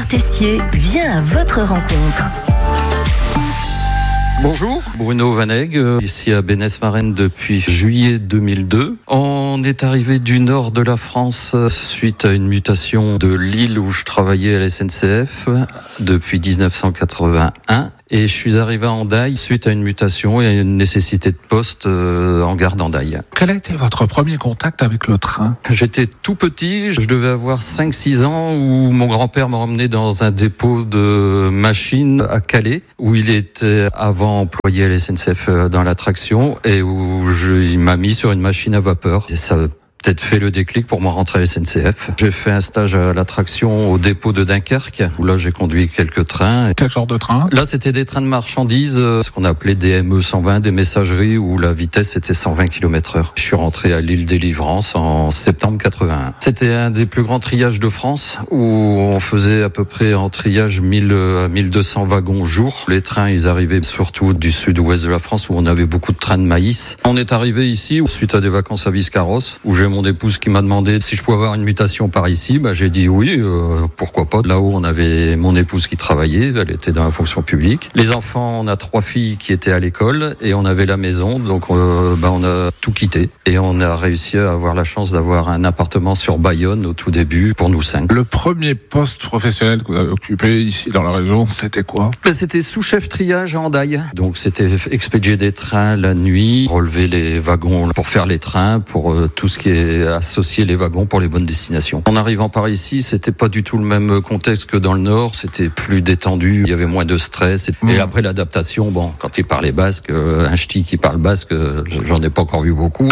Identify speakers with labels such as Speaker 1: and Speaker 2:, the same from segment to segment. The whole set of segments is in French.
Speaker 1: Bernard Tessier vient à votre rencontre.
Speaker 2: Bonjour, Bruno Vaneg, ici à Bénesse-Marennes depuis juillet 2002. On est arrivé du nord de la France suite à une mutation de l'île où je travaillais à la SNCF depuis 1981. Et je suis arrivé à Hendaye suite à une mutation et à une nécessité de poste en gare d'Hendaye.
Speaker 3: Quel a été votre premier contact avec le train ?
Speaker 2: J'étais tout petit, je devais avoir 5-6 ans où mon grand-père m'a emmené dans un dépôt de machines à Calais où il était avant employé à la SNCF dans l'attraction et où il m'a mis sur une machine à vapeur. Et ça peut-être fait le déclic pour moi rentrer à la SNCF. J'ai fait un stage à l'attraction au dépôt de Dunkerque, où là j'ai conduit quelques trains.
Speaker 3: Quel genre de train ?
Speaker 2: Là c'était des trains de marchandises, ce qu'on appelait des ME 120, des messageries, où la vitesse était 120 km/h. Je suis rentré à l'île Délivrance en septembre 81. C'était un des plus grands triages de France, où on faisait à peu près en triage 1000 à 1200 wagons jour. Les trains, ils arrivaient surtout du sud-ouest de la France, où on avait beaucoup de trains de maïs. On est arrivé ici, suite à des vacances à Viscarrosse, où j'ai mon épouse qui m'a demandé si je pouvais avoir une mutation par ici. J'ai dit oui, pourquoi pas. Là-haut, on avait mon épouse qui travaillait, elle était dans la fonction publique. Les enfants, on a 3 filles qui étaient à l'école et on avait la maison, donc on a tout quitté. Et on a réussi à avoir la chance d'avoir un appartement sur Bayonne au tout début pour nous 5.
Speaker 3: Le premier poste professionnel que vous avez occupé ici dans la région, c'était quoi ?
Speaker 2: C'était sous-chef triage à Hendaye. Donc c'était expédier des trains la nuit, relever les wagons pour faire les trains, pour tout ce qui est associer les wagons pour les bonnes destinations. En arrivant par ici, c'était pas du tout le même contexte que dans le Nord, c'était plus détendu, il y avait moins de stress. Et après l'adaptation, quand il parlait basque, un ch'ti qui parle basque, j'en ai pas encore vu beaucoup.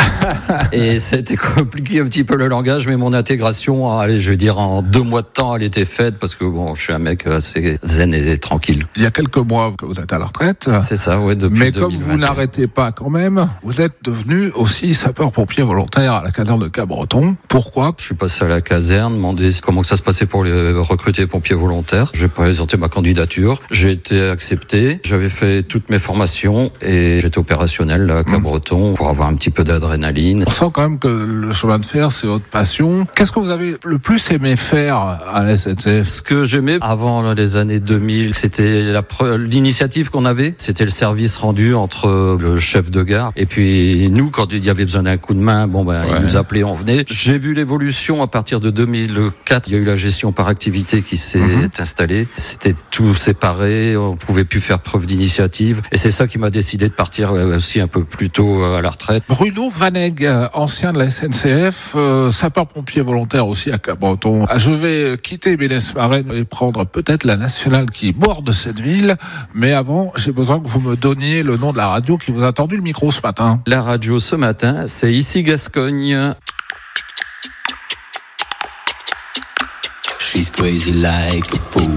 Speaker 2: Et c'était compliqué un petit peu le langage, mais mon intégration, en 2 mois de temps, elle était faite parce que je suis un mec assez zen et tranquille.
Speaker 3: Il y a quelques mois que vous êtes à la retraite.
Speaker 2: C'est ça, ouais, depuis 2021.
Speaker 3: Mais comme vous n'arrêtez pas quand même, vous êtes devenu aussi sapeur-pompier volontaire à la caserne de Cabreton. Pourquoi ?
Speaker 2: Je suis passé à la caserne, demandé comment ça se passait pour les recruter pompiers volontaires. J'ai présenté ma candidature, j'ai été accepté, j'avais fait toutes mes formations et j'étais opérationnel à Cabreton pour avoir un petit peu d'adrénaline.
Speaker 3: On sent quand même que le chemin de fer, c'est votre passion. Qu'est-ce que vous avez le plus aimé faire à la SNCF ?
Speaker 2: Ce que j'aimais avant les années 2000, c'était l'initiative qu'on avait, c'était le service rendu entre le chef de gare et puis nous, quand il y avait besoin d'un coup de main, il nous appelait, on venait. J'ai vu l'évolution à partir de 2004. Il y a eu la gestion par activité qui s'est installée. C'était tout séparé. On pouvait plus faire preuve d'initiative. Et c'est ça qui m'a décidé de partir aussi un peu plus tôt à la retraite.
Speaker 3: Bruno Vaneg, ancien de la SNCF, sapeur-pompier volontaire aussi à Cabreton. Je vais quitter Bénesse-Marennes et prendre peut-être la nationale qui borde cette ville. Mais avant, j'ai besoin que vous me donniez le nom de la radio qui vous a tendu le micro ce matin.
Speaker 2: La radio ce matin, c'est ici Gascogne.
Speaker 4: She's crazy like a fool.